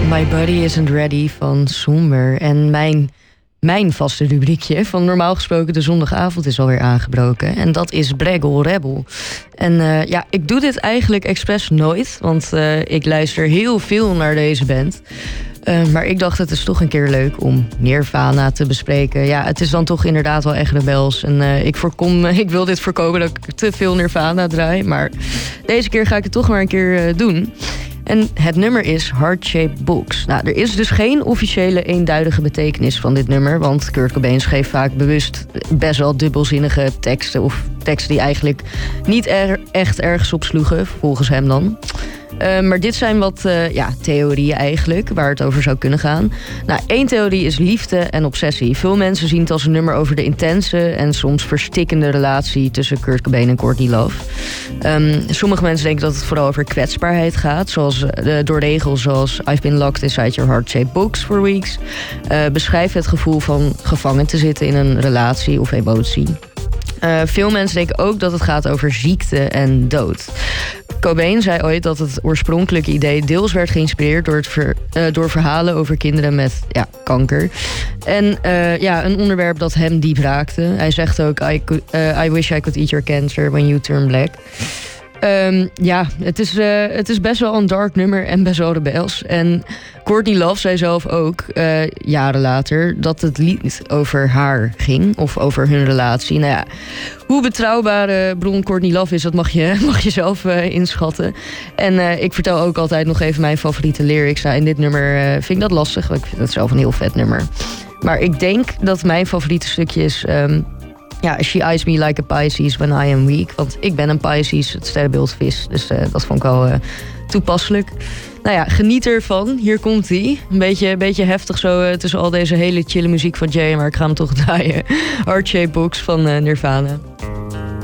My Body Isn't Ready van Somber. En mijn vaste rubriekje van normaal gesproken de zondagavond is alweer aangebroken. En dat is Bregel Rebel. En ik doe dit eigenlijk expres nooit, want ik luister heel veel naar deze band. Maar ik dacht, het is toch een keer leuk om Nirvana te bespreken. Ja, het is dan toch inderdaad wel echt rebels. En ik wil dit voorkomen dat ik te veel Nirvana draai. Maar deze keer ga ik het toch maar een keer doen. En het nummer is Heart-Shaped Box. Nou, er is dus geen officiële eenduidige betekenis van dit nummer. Want Kurt Cobain schreef vaak bewust best wel dubbelzinnige teksten. Of teksten die eigenlijk niet echt ergens op sloegen, volgens hem dan. Maar dit zijn wat theorieën eigenlijk, waar het over zou kunnen gaan. Nou, één theorie is liefde en obsessie. Veel mensen zien het als een nummer over de intense en soms verstikkende relatie tussen Kurt Cobain en Courtney Love. Sommige mensen denken dat het vooral over kwetsbaarheid gaat, zoals door regels zoals I've been locked inside your heart-shaped box for weeks. Beschrijft het gevoel van gevangen te zitten in een relatie of emotie. Veel mensen denken ook dat het gaat over ziekte en dood. Cobain zei ooit dat het oorspronkelijke idee deels werd geïnspireerd door verhalen over kinderen met kanker. En een onderwerp dat hem diep raakte. Hij zegt ook, I wish I could eat your cancer when you turn black. Het is best wel een dark nummer en best wel rebels. En Courtney Love zei zelf ook, jaren later, dat het lied over haar ging. Of over hun relatie. Nou ja, hoe betrouwbare bron Courtney Love is, dat mag je zelf inschatten. En ik vertel ook altijd nog even mijn favoriete lyrics. Nou, in dit nummer vind ik dat lastig, want ik vind het zelf een heel vet nummer. Maar ik denk dat mijn favoriete stukje is... she eyes me like a Pisces when I am weak. Want ik ben een Pisces, het sterrenbeeld vis. Dus dat vond ik wel toepasselijk. Nou ja, geniet ervan. Hier komt-ie. Een beetje heftig zo tussen al deze hele chille muziek van Jay. Maar ik ga hem toch draaien. Heart-Shaped Box van Nirvana.